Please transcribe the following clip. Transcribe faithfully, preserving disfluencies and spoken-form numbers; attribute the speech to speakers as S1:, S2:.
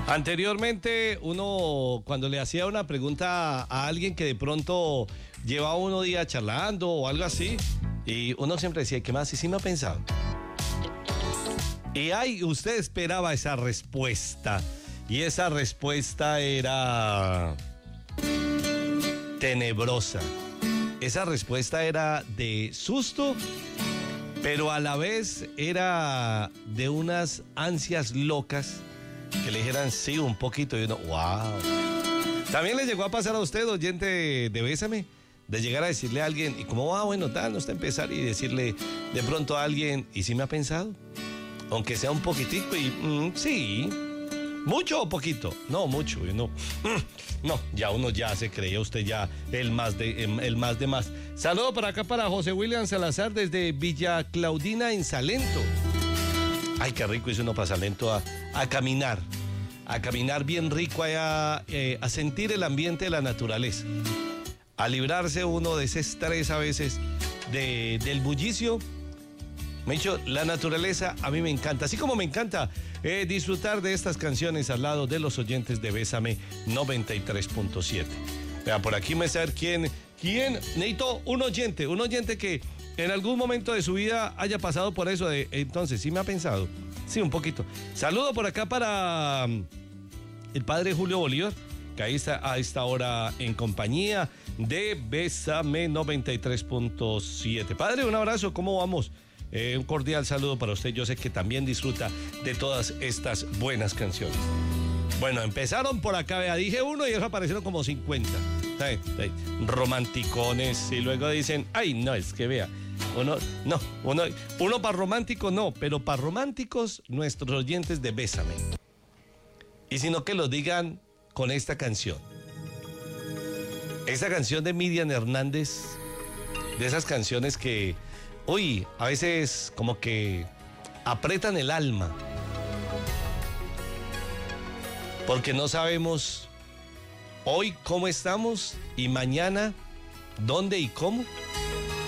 S1: Anteriormente, uno cuando le hacía una pregunta a alguien que de pronto llevaba unos días charlando o algo así, y uno siempre decía, ¿qué más? ¿Y sí me ha pensado? Y ahí usted esperaba esa respuesta, y esa respuesta era tenebrosa. Esa respuesta era de susto, pero a la vez era de unas ansias locas que le dijeran sí un poquito y uno, wow. También le llegó a pasar a usted, oyente de, de Bésame, de llegar a decirle a alguien, ¿y cómo va? Bueno, tal, no está empezar y decirle de pronto a alguien, ¿y si me ha pensado? Aunque sea un poquitico y mm, sí, mucho o poquito, no mucho, y no, mm, no, ya uno ya se creía usted ya el más de, el más de más. Saludo para acá para José William Salazar desde Villa Claudina en Salento. Ay, qué rico hizo uno para Salento a, a caminar, a caminar bien rico allá, eh, a sentir el ambiente de la naturaleza, a librarse uno de ese estrés a veces de, del bullicio. Me he dicho, la naturaleza a mí me encanta, así como me encanta eh, disfrutar de estas canciones al lado de los oyentes de Bésame noventa y tres punto siete. Vea, por aquí me saber quién, quién, necesito un oyente, un oyente que en algún momento de su vida haya pasado por eso de, entonces, ¿sí me ha pensado? Sí, un poquito. Saludo por acá para el padre Julio Bolívar, que ahí está a esta hora en compañía de Bésame noventa y tres punto siete. Padre, un abrazo, ¿cómo vamos? Eh, un cordial saludo para usted, yo sé que también disfruta de todas estas buenas canciones. Bueno, empezaron por acá, vea, dije uno y eso aparecieron como cincuenta. Ay, ay, romanticones, y luego dicen, ay, no, es que vea, uno, no, uno, uno para romántico no, pero para románticos, nuestros oyentes de Bésame. Y sino que lo digan con esta canción. Esta canción de Miriam Hernández, de esas canciones que, uy, a veces como que apretan el alma. Porque no sabemos hoy cómo estamos y mañana dónde y cómo.